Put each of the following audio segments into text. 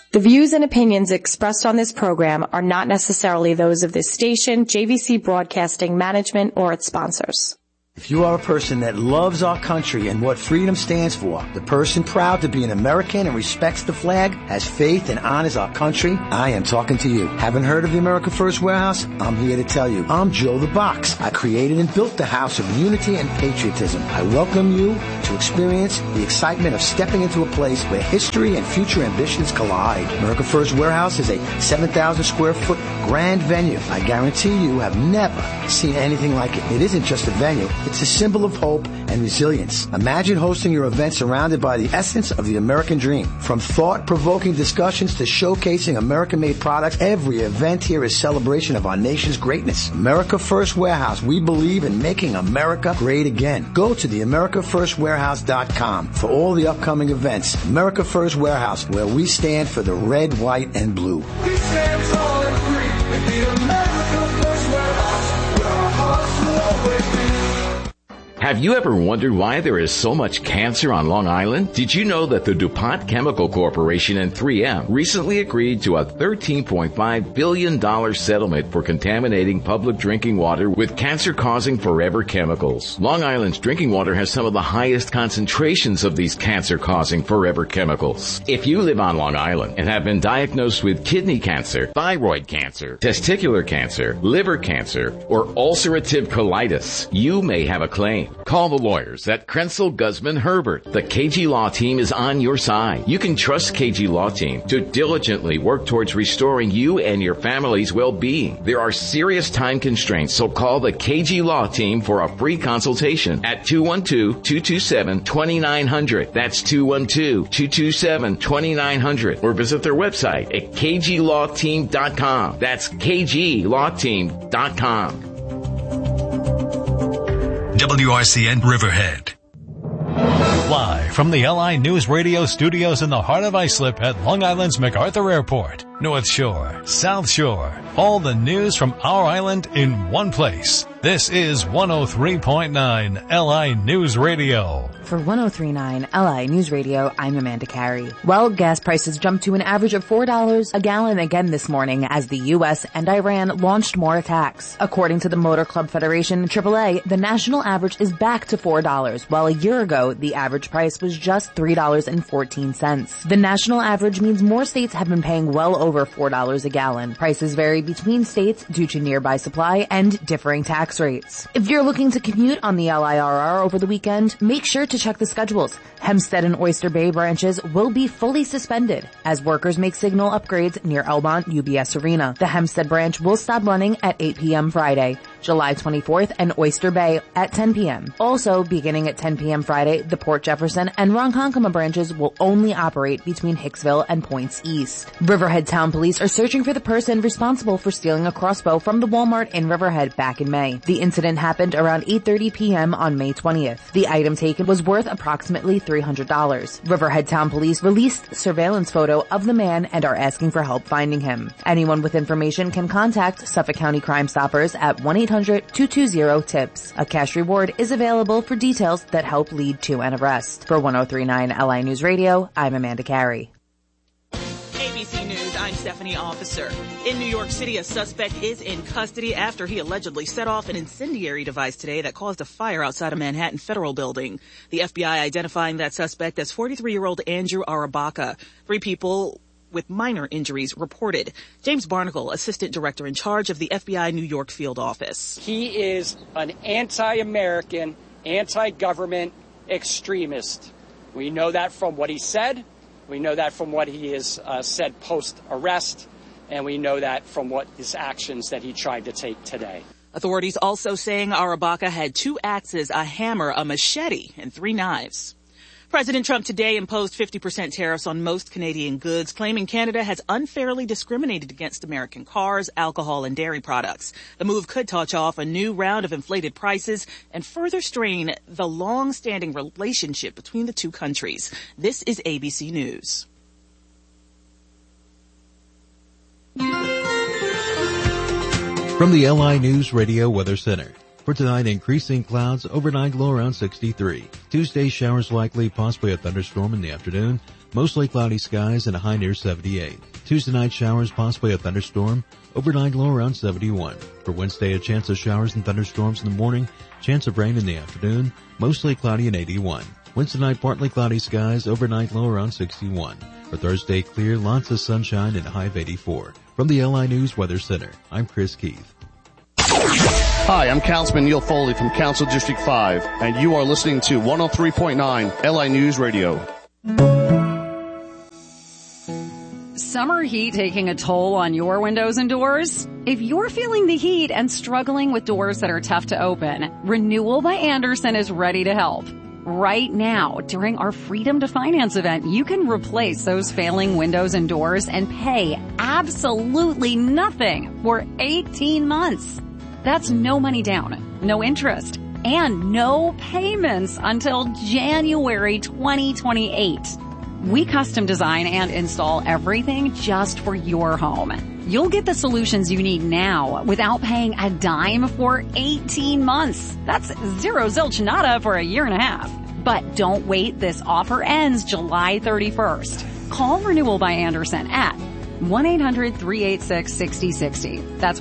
The views and opinions expressed on this program are not necessarily those of this station, JVC Broadcasting Management, or its sponsors. If you are a person that loves our country and what freedom stands for, the person proud to be an American and respects the flag, has faith and honors our country, I am talking to you. Haven't heard of the America First Warehouse? I'm here to tell you. I'm Joe the Box. I created and built the house of unity and patriotism. I welcome you to experience the excitement of stepping into a place where history and future ambitions collide. America First Warehouse is a 7,000 square foot grand venue. I guarantee you have never seen anything like it. It isn't just a venue. It's a symbol of hope and resilience. Imagine hosting your event surrounded by the essence of the American dream. From thought-provoking discussions to showcasing American-made products, every event here is celebration of our nation's greatness. America First Warehouse. We believe in making America great again. Go to the AmericaFirstWarehouse.com for all the upcoming events. America First Warehouse, where we stand for the red, white, and blue. We stand tall and free in the America First Warehouse, where our hearts will always be. Have you ever wondered why there is so much cancer on Long Island? Did you know that the DuPont Chemical Corporation and 3M recently agreed to a $13.5 billion settlement for contaminating public drinking water with cancer-causing forever chemicals? Long Island's drinking water has some of the highest concentrations of these cancer-causing forever chemicals. If you live on Long Island and have been diagnosed with kidney cancer, thyroid cancer, testicular cancer, liver cancer, or ulcerative colitis, you may have a claim. Call the lawyers at Krenzel, Guzman, Herbert. The KG Law Team is on your side. You can trust KG Law Team to diligently work towards restoring you and your family's well-being. There are serious time constraints, so call the KG Law Team for a free consultation at 212-227-2900. That's 212-227-2900. Or visit their website at kglawteam.com. That's kglawteam.com. WRCN Riverhead. Live from the LI News Radio studios in the heart of Islip at Long Island's MacArthur Airport. North Shore, South Shore, all the news from our island in one place. This is 103.9 LI News Radio. For 103.9 LI News Radio, I'm Amanda Carey. Well, gas prices jumped to an average of $4 a gallon again this morning as the U.S. and Iran launched more attacks. According to the Motor Club Federation, AAA, the national average is back to $4, while a year ago, the average price was just $3.14. The national average means more states have been paying well over $4 a gallon. Prices vary between states due to nearby supply and differing tax rates. If you're looking to commute on the LIRR over the weekend, make sure to check the schedules. Hempstead and Oyster Bay branches will be fully suspended as workers make signal upgrades near Elmont UBS Arena. The Hempstead branch will stop running at 8 p.m. Friday, July 24th, and Oyster Bay at 10 p.m. Also, beginning at 10 p.m. Friday, the Port Jefferson and Ronkonkoma branches will only operate between Hicksville and Points East. Riverhead Town Police are searching for the person responsible for stealing a crossbow from the Walmart in Riverhead back in May. The incident happened around 8:30 p.m. on May 20th. The item taken was worth approximately $300. Riverhead Town Police released surveillance photo of the man and are asking for help finding him. Anyone with information can contact Suffolk County Crime Stoppers at 1-800-220-TIPS. A cash reward is available for details that help lead to an arrest. For 103.9 LI News Radio, I'm Amanda Carey. ABC News, I'm Stephanie Officer. In New York City, a suspect is in custody after he allegedly set off an incendiary device today that caused a fire outside a Manhattan Federal building. The FBI identifying that suspect as 43-year-old Andrew Arabaka. 3 people with minor injuries reported. James Barnacle, Assistant Director in charge of the FBI New York Field Office. He is an anti-American, anti-government extremist. We know that from what he said. We know that from what he has said post-arrest. And we know that from what his actions that he tried to take today. Authorities also saying Arabaka had 2 axes, a hammer, a machete, and 3 knives. President Trump today imposed 50% tariffs on most Canadian goods, claiming Canada has unfairly discriminated against American cars, alcohol, and dairy products. The move could touch off a new round of inflated prices and further strain the long-standing relationship between the two countries. This is ABC News. From the LI News Radio Weather Center. For tonight, increasing clouds, overnight low around 63. Tuesday, showers likely, possibly a thunderstorm in the afternoon. Mostly cloudy skies and a high near 78. Tuesday night, showers, possibly a thunderstorm. Overnight low around 71. For Wednesday, a chance of showers and thunderstorms in the morning. Chance of rain in the afternoon. Mostly cloudy and 81. Wednesday night, partly cloudy skies. Overnight low around 61. For Thursday, clear, lots of sunshine and a high of 84. From the LI News Weather Center, I'm Chris Keith. Hi, I'm Councilman Neil Foley from Council District 5, and you are listening to 103.9 LI News Radio. Summer heat taking a toll on your windows and doors? If you're feeling the heat and struggling with doors that are tough to open, Renewal by Andersen is ready to help. Right now, during our Freedom to Finance event, you can replace those failing windows and doors and pay absolutely nothing for 18 months. That's no money down, no interest, and no payments until January 2028. We custom design and install everything just for your home. You'll get the solutions you need now without paying a dime for 18 months. That's zero zilch nada for a year and a half. But don't wait, this offer ends July 31st. Call Renewal by Andersen at 1-800-386-6060. That's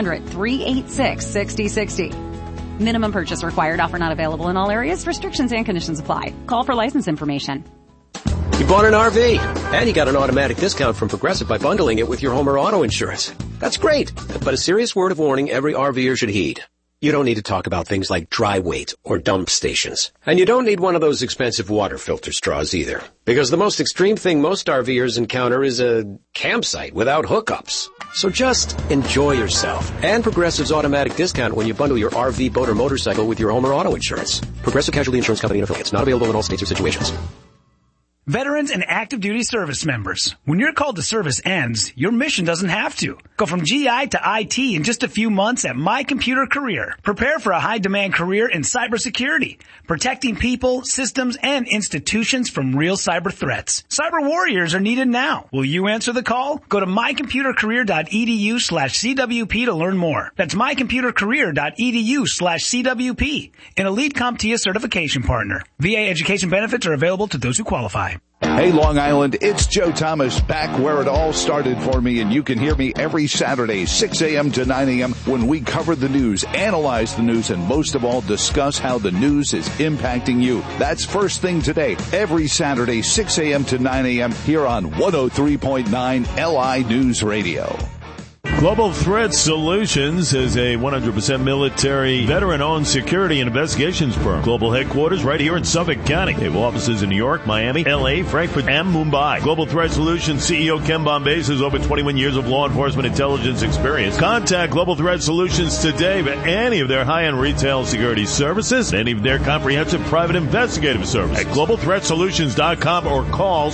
1-800-386-6060. Minimum purchase required. Offer not available in all areas. Restrictions and conditions apply. Call for license information. You bought an RV, and you got an automatic discount from Progressive by bundling it with your home or auto insurance. That's great, but a serious word of warning every RVer should heed. You don't need to talk about things like dry weight or dump stations. And you don't need one of those expensive water filter straws either. Because the most extreme thing most RVers encounter is a campsite without hookups. So just enjoy yourself and Progressive's automatic discount when you bundle your RV, boat, or motorcycle with your home or auto insurance. Progressive Casualty Insurance Company and affiliates. Not available in all states or situations. Veterans and active duty service members, when your call to service ends, your mission doesn't have to. Go from GI to IT in just a few months at My Computer Career. Prepare for a high-demand career in cybersecurity, protecting people, systems, and institutions from real cyber threats. Cyber warriors are needed now. Will you answer the call? Go to mycomputercareer.edu/CWP to learn more. That's mycomputercareer.edu/CWP. An Elite CompTIA certification partner. VA education benefits are available to those who qualify. Hey, Long Island, it's Joe Thomas back where it all started for me, and you can hear me every Saturday, 6 a.m. to 9 a.m. when we cover the news, analyze the news, and most of all, discuss how the news is impacting you. That's First Thing Today, every Saturday, 6 a.m. to 9 a.m. here on 103.9 LI News Radio. Global Threat Solutions is a 100% military, veteran-owned security and investigations firm. Global headquarters right here in Suffolk County. They have offices in New York, Miami, L.A., Frankfurt, and Mumbai. Global Threat Solutions CEO Ken Bombay has over 21 years of law enforcement intelligence experience. Contact Global Threat Solutions today for any of their high-end retail security services, any of their comprehensive private investigative services at globalthreatsolutions.com or call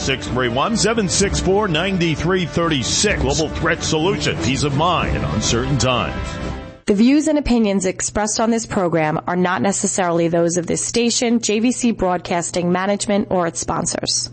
631-764-9336. Global Threat Solutions. Peace of mind in uncertain times. The views and opinions expressed on this program are not necessarily those of this station, JVC Broadcasting Management, or its sponsors.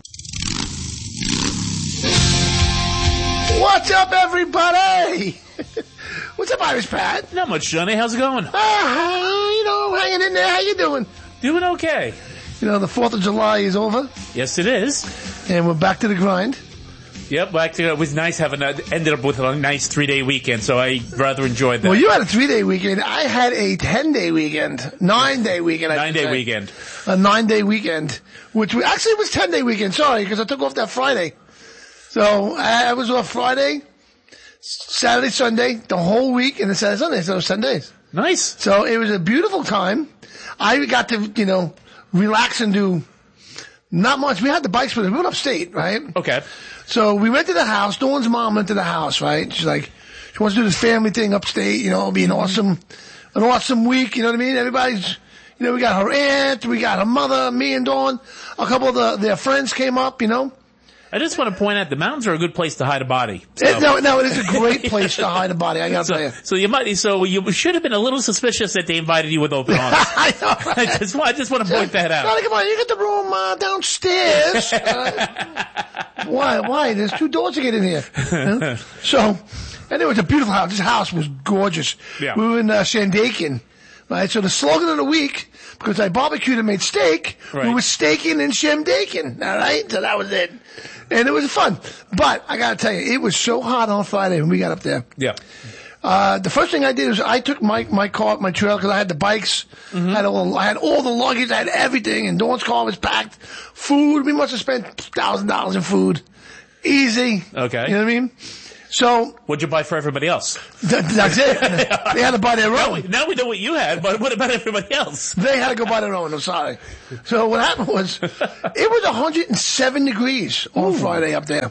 What's up, everybody? What's up, Irish Pat? Not much, Johnny. How's it going? Hanging in there. How you doing? Doing okay. You know, the 4th of July is over. Yes, it is. And we're back to the grind. Yep, it was nice ended up with a nice 3-day weekend, so I rather enjoyed that. Well, you had a 3-day weekend. I had a 10-day weekend. 9-day weekend. 9-day weekend. A 9-day weekend, which actually was 10-day weekend. Sorry, because I took off that Friday. So I was off Friday, Saturday, Sunday, the whole week, and then Saturday, Sunday. So it was 10 days. Nice. So it was a beautiful time. I got to, relax and do not much. We had the bikes with us. We went upstate, right? Okay. So we rented the house. Dawn's mom rented the house, right? She's like, she wants to do this family thing upstate, it'll be an awesome week, you know what I mean? Everybody's, we got her aunt, we got her mother, me and Dawn, a couple of their friends came up, I just want to point out the mountains are a good place to hide a body. So. No, it is a great place to hide a body, I gotta tell you. So you should have been a little suspicious that they invited you with open arms. I know, right? I just want to point that out. Johnny, come on, you get the room downstairs. Why? There's 2 doors to get in here. So, and it was a beautiful house. This house was gorgeous. Yeah. We were in Shandaken, Right? So the slogan of the week, because I barbecued and made steak, we were staking and shemdaking. All right? So that was it. And it was fun. But I got to tell you, it was so hot on Friday when we got up there. Yeah. The first thing I did was I took my car, my trailer, because I had the bikes. I had all the luggage. I had everything. And Dawn's car was packed. Food. We must have spent $1,000 in food. Easy. Okay. You know what I mean? So. What'd you buy for everybody else? That's it. They had to buy their own. Now we know what you had, but what about everybody else? They had to go buy their own. I'm sorry. So what happened was, it was 107 degrees on Friday up there.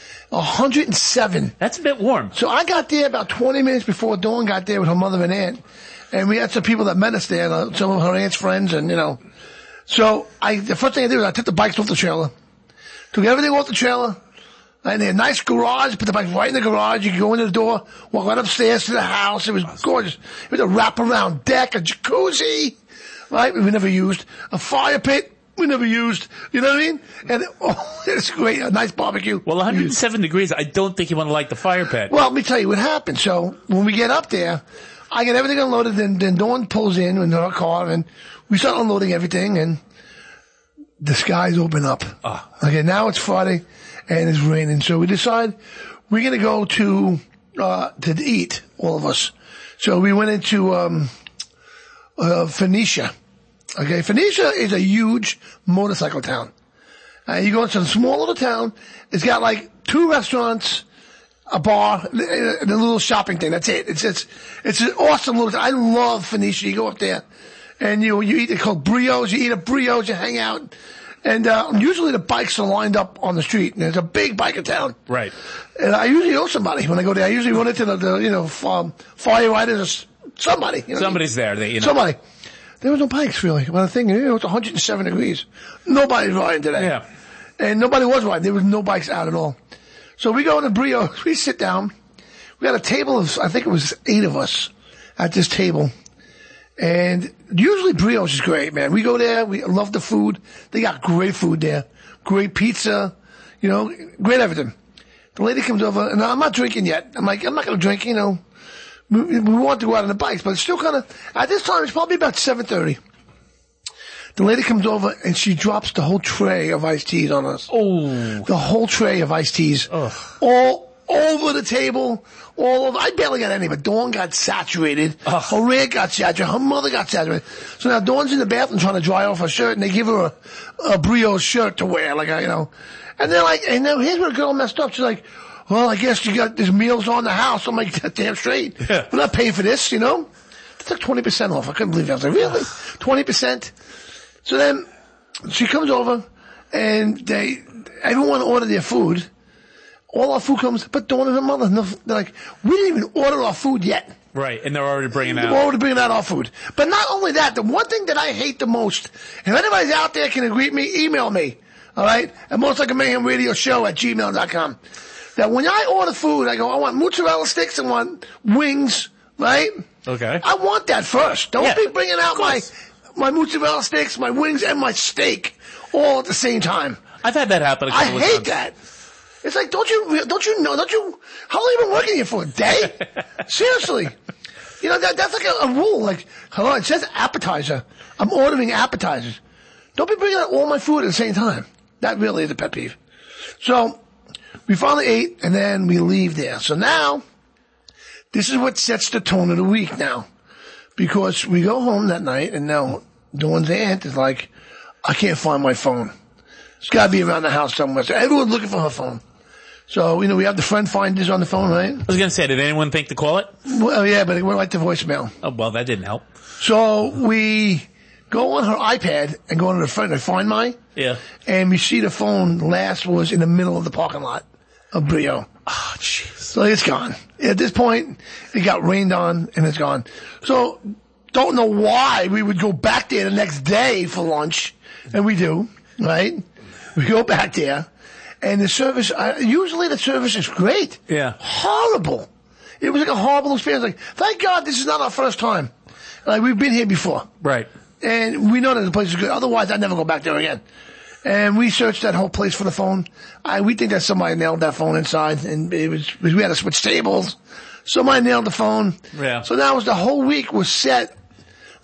107. That's a bit warm. So I got there about 20 minutes before Dawn got there with her mother and aunt. And we had some people that met us there, some of her aunt's friends, and So the first thing I did was I took the bikes off the trailer. Took everything off the trailer. And they had a nice garage, put the bikes right in the garage. You could go into the door, walk right upstairs to the house. It was gorgeous. It was a wraparound deck, a jacuzzi, right? We never used. A fire pit. We never used. You know what I mean? And it's great. A nice barbecue. Well, 107 degrees, I don't think you want to light the fire pit. Well, let me tell you what happened. So when we get up there, I get everything unloaded. Then Dawn pulls in her car, and we start unloading everything, and the skies open up. Okay, now it's Friday, and it's raining. So we decide we're going to go to eat, all of us. So we went into Phoenicia. Okay, Phoenicia is a huge motorcycle town. You go into a small little town. It's got like 2 restaurants, a bar, and a little shopping thing. That's it. It's an awesome little town. I love Phoenicia. You go up there, and you eat. It's called brioche. You eat a brioche. You hang out, and usually the bikes are lined up on the street. And there's a big biker town. Right. And I usually know somebody when I go there. I usually run into the fire riders or somebody. Somebody's there. Somebody. There was no bikes, really. When I think, it's 107 degrees. Nobody's riding today. Yeah. And nobody was riding. There was no bikes out at all. So we go into brioche. We sit down. We got a table of, I think it was 8 of us at this table. And usually brioche is great, man. We go there. We love the food. They got great food there. Great pizza. Great everything. The lady comes over, and I'm not drinking yet. I'm like, I'm not going to drink, We want to go out on the bikes, but it's still kind of, at this time, it's probably about 7:30. The lady comes over and she drops the whole tray of iced teas on us. Oh. The whole tray of iced teas. Ugh. All over the table. All over. I barely got any, but Dawn got saturated. Ugh. Her aunt got saturated. Her mother got saturated. So now Dawn's in the bathroom trying to dry off her shirt, and they give her a brioche shirt to wear, and they're like, and now here's where the girl messed up. She's like, well, I guess there's meals on the house. I'm like, damn straight. Yeah. We're not paying for this, They took 20% off. I couldn't believe it. I was like, really? 20%? So then she comes over, and everyone ordered their food. All our food comes, but Dawn and her mother, they're like, we didn't even order our food yet. Right, and they're already bringing out. They're already bringing out our food. But not only that, the one thing that I hate the most, if anybody's out there can agree with me, email me. All right? At motorcyclemayhemradioshow@gmail.com. That when I order food, I go, I want mozzarella sticks, I want wings, right? Okay. I want that first. Don't be bringing out my mozzarella sticks, my wings, and my steak all at the same time. I've had that happen a couple of times. I hate that. It's like, don't you know, how long have you been working here for, a day? Seriously. That's like a rule. Like, hello, it says appetizer. I'm ordering appetizers. Don't be bringing out all my food at the same time. That really is a pet peeve. So, we finally ate, and then we leave there. So now, this is what sets the tone of the week now. Because we go home that night, and now Dawn's aunt is like, I can't find my phone. It's got to be around the house somewhere. So everyone's looking for her phone. So, we have the friend finders on the phone, right? I was going to say, did anyone think to call it? Well, yeah, but it went right to voicemail. Oh, well, that didn't help. So we go on her iPad and go on the friend and find mine. Yeah. And we see the phone last was in the middle of the parking lot of Brio. Oh, jeez. So it's gone. At this point, it got rained on and it's gone. So don't know why we would go back there the next day for lunch. And we do, right? We go back there. And the service, usually the service is great. Yeah. Horrible. It was like a horrible experience. Like, thank God this is not our first time. Like, we've been here before. Right. And we know that the place is good. Otherwise, I'd never go back there again. And we searched that whole place for the phone. We think that somebody nailed that phone inside. And we had to switch tables. Somebody nailed the phone. Yeah. So that was the whole week was set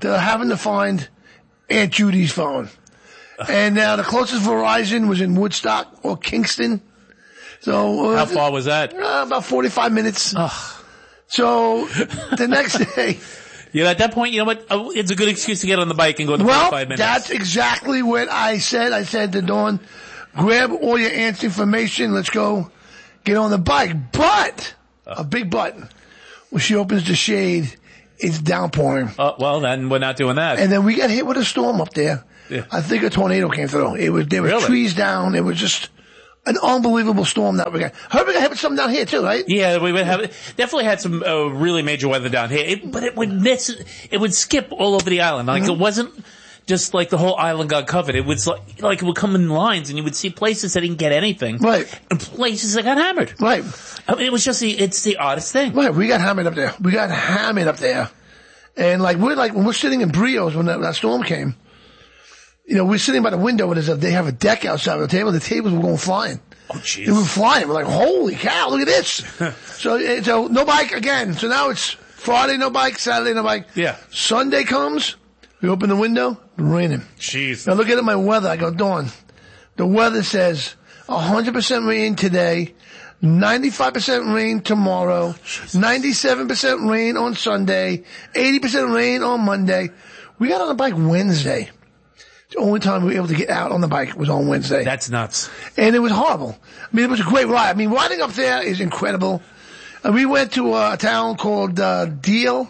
they're having to find Aunt Judy's phone. And now the closest Verizon was in Woodstock or Kingston. So how far was that? About 45 minutes. So the next day. Yeah, at that point, you know what? It's a good excuse to get on the bike and go to 45 minutes. That's exactly what I said. I said to Dawn, grab all your aunt's information. Let's go get on the bike. But, a big but, when she opens the shade, it's downpouring. Well, then we're not doing that. And then we got hit with a storm up there. Yeah. I think a tornado came through. There were trees down. It was just an unbelievable storm that we got. I heard we got hit with something down here too, right? Yeah, we would have definitely had some really major weather down here. But it would skip all over the island. Like it wasn't just like the whole island got covered. It was like it would come in lines, and you would see places that didn't get anything, right? And places that got hammered, right? I mean, it was just it's the oddest thing, right? We got hammered up there, and when we're sitting in Brios when that storm came. You know, we're sitting by the window and they have a deck outside of the table. The tables were going flying. Oh, jeez. They were flying. We're like, holy cow, look at this. So no bike again. So now it's Friday, no bike. Saturday, no bike. Yeah. Sunday comes. We open the window. Raining. Jeez. Now look at my weather. I go, Dawn, the weather says 100% rain today, 95% rain tomorrow, 97% rain on Sunday, 80% rain on Monday. We got on the bike Wednesday. The only time we were able to get out on the bike was on Wednesday. That's nuts. And it was horrible. I mean, it was a great ride. I mean, riding up there is incredible. And we went to a town called Delhi.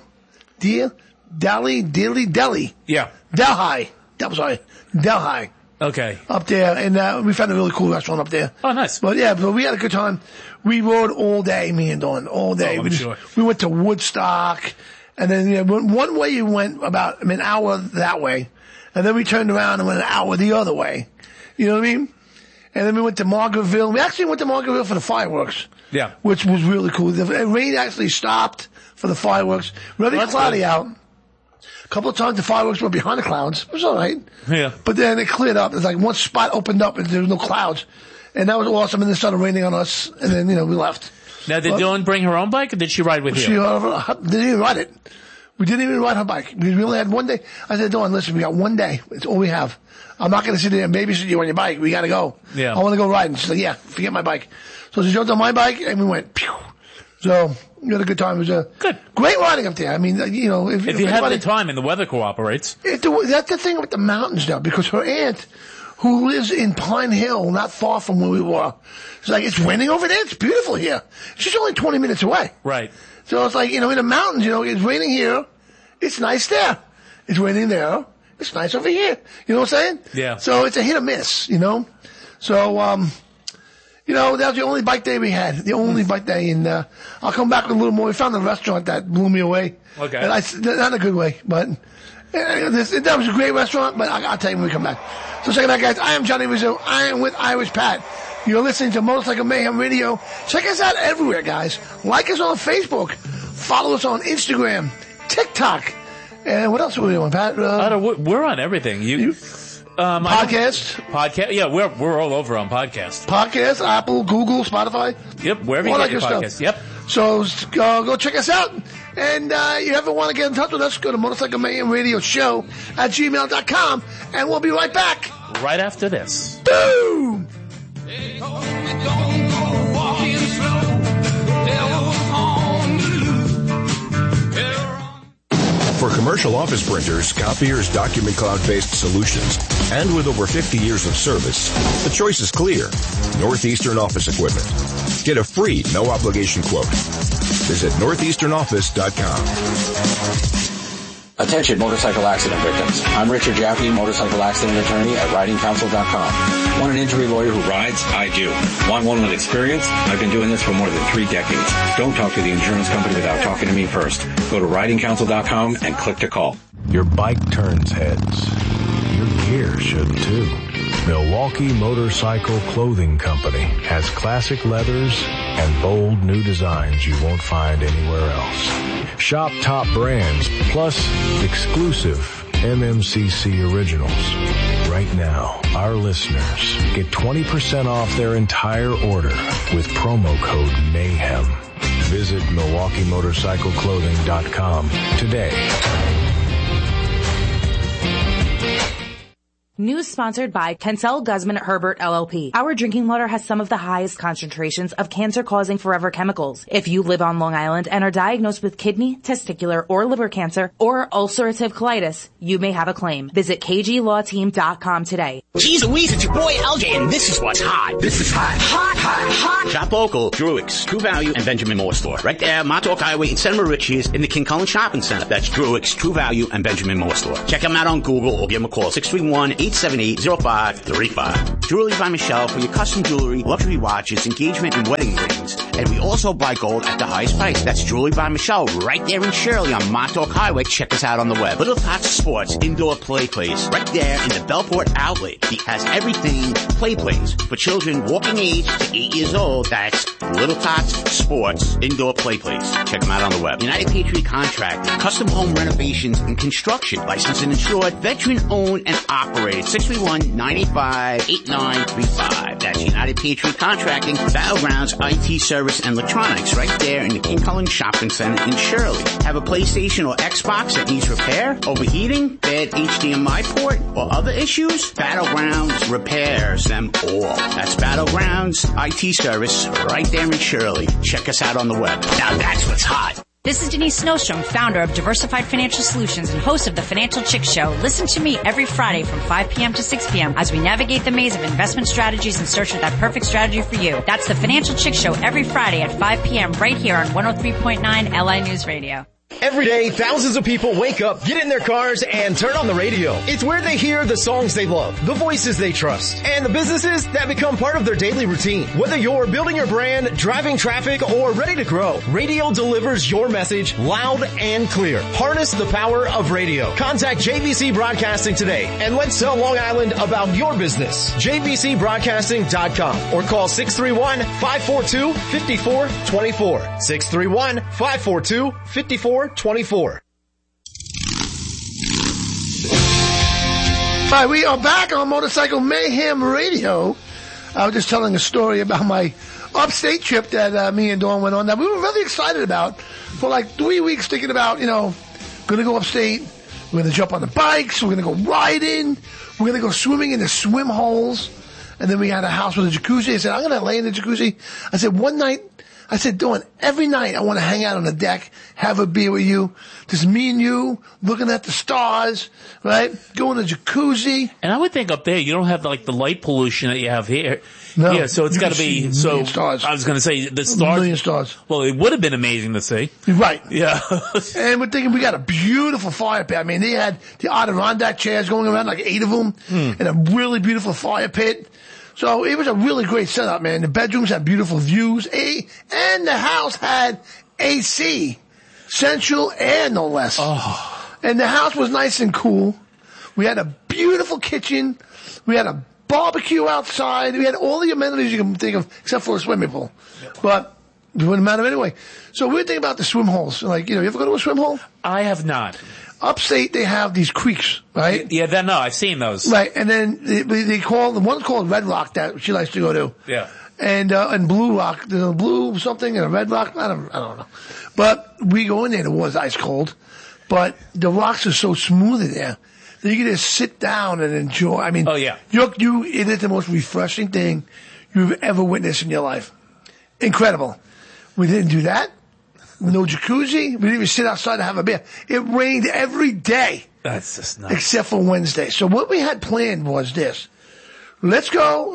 Yeah. Delhi. Okay. Up there. And we found a really cool restaurant up there. Oh, nice. But yeah, but we had a good time. We rode all day, me and Dawn, all day. Oh, I'm sure. We went to Woodstock. And then one way you went about an hour that way. And then we turned around and went an hour the other way. You know what I mean? And then we went to Margaretville. We actually went to Margaretville for the fireworks. Yeah. Which was really cool. The rain actually stopped for the fireworks. Really cloudy out. A couple of times the fireworks were behind the clouds. It was all right. Yeah. But then it cleared up. It's like one spot opened up and there was no clouds. And that was awesome. And then it started raining on us. And then, we left. Now, did Dawn bring her own bike or did she ride with you? She didn't even ride it. We didn't even ride her bike. We only had one day. I said, Dawn, listen, we got one day. It's all we have. I'm not going to sit there and babysit you on your bike. We got to go. Yeah. I want to go riding. She's like, yeah, forget my bike. So she jumped on my bike and we went, pew. So we had a good time. It was great riding up there. I mean, if you have the time and the weather cooperates. That's the thing with the mountains now, because her aunt, who lives in Pine Hill, not far from where we were, she's like, it's raining over there. It's beautiful here. She's only 20 minutes away. Right. So it's like, in the mountains, it's raining here. It's nice there. It's raining there. It's nice over here. You know what I'm saying? Yeah. So it's a hit or miss, So, that was the only bike day we had. The only bike day. And, I'll come back with a little more. We found a restaurant that blew me away. Okay. And not in a good way, but that was a great restaurant, but I'll tell you when we come back. So check it out, guys. I am Johnny Rizzo. I am with Irish Pat. You're listening to Motorcycle Mayhem Radio. Check us out everywhere, guys. Like us on Facebook. Follow us on Instagram, TikTok. And what else are we doing, Pat? We're on everything. Podcast? Yeah, we're all over on podcast. Podcast, Apple, Google, Spotify. Yep, wherever you get your podcast. Yep. So go check us out. And you ever want to get in touch with us, go to Motorcycle Mayhem Radio Show at gmail.com. And we'll be right back. Right after this. Boom! They told me don't go walking slow. Devil's on the loose. For commercial office printers, copiers, Document Cloud-based solutions, and with over 50 years of service, the choice is clear. Northeastern Office Equipment. Get a free, no-obligation quote. Visit northeasternoffice.com. Attention motorcycle accident victims. I'm Richard Jaffe, motorcycle accident attorney at ridingcouncil.com. Want an injury lawyer who rides? I do. Want one with experience? I've been doing this for more than 3 decades. Don't talk to the insurance company without talking to me first. Go to ridingcouncil.com and click to call. Your bike turns heads. Your gear should too. Milwaukee Motorcycle Clothing Company has classic leathers and bold new designs you won't find anywhere else. Shop top brands plus exclusive MMCC originals. Right now, our listeners get 20% off their entire order with promo code MAYHEM. Visit MilwaukeeMotorcycleClothing.com today. News sponsored by Kensel Guzman Herbert LLP. Our drinking water has some of the highest concentrations of cancer-causing forever chemicals. If you live on Long Island and are diagnosed with kidney, testicular, or liver cancer, or ulcerative colitis, you may have a claim. Visit kglawteam.com today. Geez Louise, it's your boy LJ, and this is what's hot. This is hot. Hot, hot, hot. Shop local, Druick's, True Value, and Benjamin Moore Store. Right there, Montauk Highway in Center Richies in the King Cullen Shopping Center. That's Druick's, True Value, and Benjamin Moore Store. Check them out on Google or give them a call, 631-878-0535. Jewelry by Michelle for your custom jewelry, luxury watches, engagement, and wedding rings. And we also buy gold at the highest price. That's Jewelry by Michelle right there in Shirley on Montauk Highway. Check us out on the web. Little Tots Sports Indoor Play Place right there in the Bellport Outlet. He has everything play place for children walking age to 8 years old. That's Little Tots Sports Indoor Play Place. Check them out on the web. United Patriot Contracting, custom home renovations and construction, licensed and insured, veteran owned and operated. 631-985-8935. That's United Patriot Contracting, Battlegrounds IT Service and Electronics right there in the King Cullen Shopping Center in Shirley. Have a PlayStation or Xbox that needs repair, overheating, bad HDMI port, or other issues? Battlegrounds repairs them all. That's Battlegrounds IT Service right there in Shirley. Check us out on the web. Now that's what's hot. This is Denise Snowstrom, founder of Diversified Financial Solutions and host of the Financial Chick Show. Listen to me every Friday from 5 p.m. to 6 p.m. as we navigate the maze of investment strategies and search for that perfect strategy for you. That's the Financial Chick Show every Friday at 5 p.m. right here on 103.9 LI News Radio. Every day, thousands of people wake up, get in their cars, and turn on the radio. It's where they hear the songs they love, the voices they trust, and the businesses that become part of their daily routine. Whether you're building your brand, driving traffic, or ready to grow, radio delivers your message loud and clear. Harness the power of radio. Contact JVC Broadcasting today, and let's tell Long Island about your business. JVCBroadcasting.com or call 631-542-5424. 631-542-5424. 24. All right, we are back on Motorcycle Mayhem Radio. I was just telling a story about my upstate trip that me and Dawn went on that we were really excited about for like 3 weeks, thinking about, going to go upstate. We're going to jump on the bikes. We're going to go riding. We're going to go swimming in the swim holes. And then we had a house with a jacuzzi. I said, I'm going to lay in the jacuzzi. I said, one night, Dawn, every night I want to hang out on the deck, have a beer with you, just me and you, looking at the stars, right? Go in the jacuzzi. And I would think up there you don't have like the light pollution that you have here. No. Yeah, so it's got to be, so, stars. I was going to say the stars. A million stars. Well, it would have been amazing to see. Right. Yeah. And we're thinking we got a beautiful fire pit. I mean, they had the Adirondack chairs going around, like 8 of them, and a really beautiful fire pit. So it was a really great setup, man. The bedrooms had beautiful views, and the house had AC, central air, no less. Oh. And the house was nice and cool. We had a beautiful kitchen. We had a barbecue outside. We had all the amenities you can think of, except for a swimming pool. But it wouldn't matter anyway. So we're thinking about the swim holes. Like, you ever go to a swim hole? I have not. Upstate, they have these creeks, right? Yeah, no, I've seen those. Right, and then they call, the one's called Red Rock that she likes to go to. Yeah. And Blue Rock, there's a blue something and a Red Rock, I don't know. But we go in there, the water's ice cold, but the rocks are so smooth in there that you can just sit down and enjoy. I mean, oh yeah. It is the most refreshing thing you've ever witnessed in your life. Incredible. We didn't do that. No jacuzzi. We didn't even sit outside to have a beer. It rained every day. That's just nuts. Except for Wednesday. So what we had planned was this. Let's go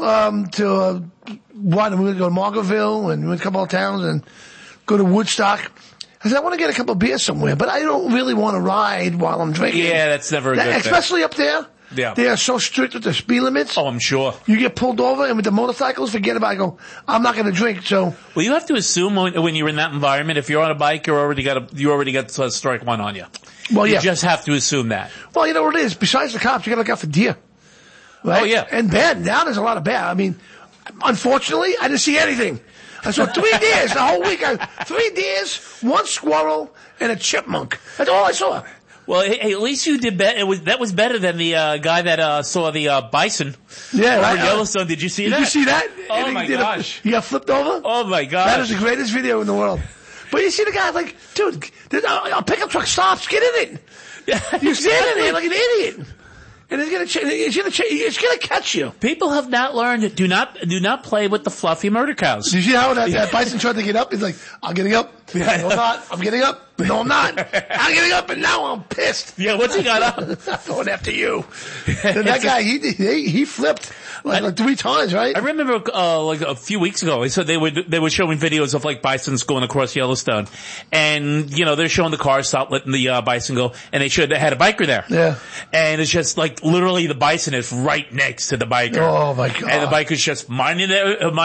to we're going to go to Margaretville and a couple of towns and go to Woodstock. I said, I want to get a couple of beers somewhere, but I don't really want to ride while I'm drinking. Yeah, that's never a good thing. Especially up there. Yeah. They are so strict with the speed limits. Oh, I'm sure. You get pulled over, and with the motorcycles, forget about it. I go, I'm not going to drink, so. Well, you have to assume when you're in that environment, if you're on a bike, you already got strike one on you. Well, yeah. You just have to assume that. Well, you know what it is? Besides the cops, you got to look out for deer. Right? Oh, yeah. And bad. Now there's a lot of bad. I mean, unfortunately, I didn't see anything. I saw 3 deers the whole week. 3 deers, 1 squirrel, and a chipmunk. That's all I saw. Well, hey, at least you did better. That was better than the guy that saw the bison. Yeah, right. Yellowstone. Did you see that? Did you see that? Oh my gosh! He got flipped over. Oh my gosh! That is the greatest video in the world. But you see the guy like, dude, a pickup truck stops. Get in it. Yeah, you stand in there like an idiot. And it's gonna catch you. People have not learned. Do not play with the fluffy murder cows. Did you see how that bison tried to get up? He's like, I'm getting up. No, I'm not. I'm getting up. No, I'm not. I'm getting up, and now I'm pissed. Yeah, what's he got up? I'm going after you. And that guy, he flipped like 3 times, right? I remember like a few weeks ago, so they were showing videos of like bisons going across Yellowstone, and they're showing the car stop, letting the bison go, and they had a biker there. Yeah. And it's just like literally the bison is right next to the biker. Oh my God. And the biker's just minding